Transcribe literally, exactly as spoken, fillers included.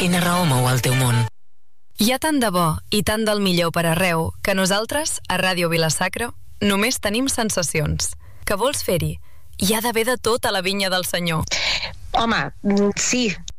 Quina raó mou el teu món? Hi ha tant de bo i tant del millor per arreu que nosaltres, a Ràdio Vila-sacra, només tenim sensacions. Que vols fer-hi? Hi ha d'haver de tot a la vinya del Senyor. Home, sí,